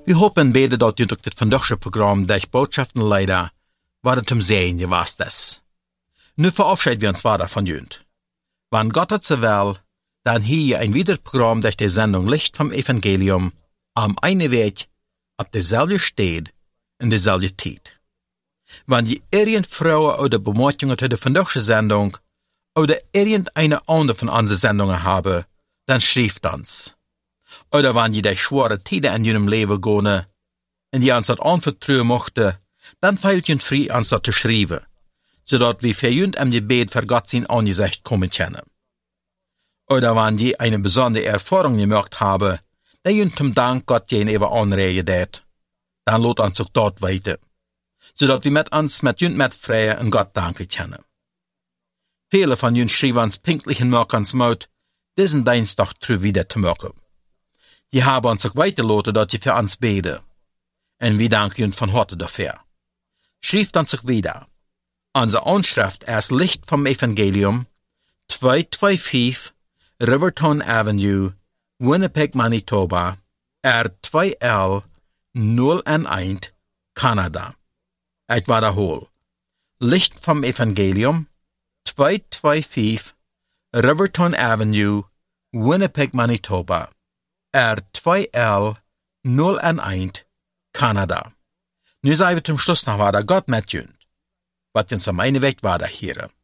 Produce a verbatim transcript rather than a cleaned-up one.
We hopen beide dat je ook dit vandaagse programma durch Botschaften leider, wat het hem zijn je was des. Nu verabschieden we ons vader van junt. Wann Gott het ze wel, dan hier ein wieder Programm durch die Sendung Licht vom Evangelium am einen Weg, op dezelfde stad, in dezelfde tijd. Wann je irgend Frauen oder Bemerkungen zu der vandaagse Sendung oder irgendeine andere von unseren Sendungen haben, dann schreibt uns. Oder wann je die schwere Tiden in jenem Leben gehen, und die uns das anvertrauen mochte, dann fehlt je frei, uns das zu schreiben, zodat wir für jünd am Gebet für Gott sein Angesicht kommen können. Oder wann je eine besondere Erfahrung gemacht haben, die jünd zum Dank Gott gegenüber anregen dat, dann lot uns auch dort weiter, zodat wir mit uns mit jünd mit Freie und Gott danken können. Viele von jünd schreiben uns pinklich in Mörkens Maut, diesen Dienstag trü wieder zu machen. Je haben uns auch weitergelassen, dass je für uns beten. Und wir danken jünd von Harte dafür. Schreibt uns auch wieder. Unsere Anschrift ist Licht vom Evangelium, zweihunderfünfundzweißig Riverton Avenue, Winnipeg, Manitoba, R zwei L null eins, Kanada. Ich wiederhole. Licht vom Evangelium, zweihunderfünfundzweißig Riverton Avenue, Winnipeg, Manitoba, R zwei L null eins, Kanada. Nu zijn we zum Schluss nog waar Gott met jünt. Wat ons am eine Weg war da hier.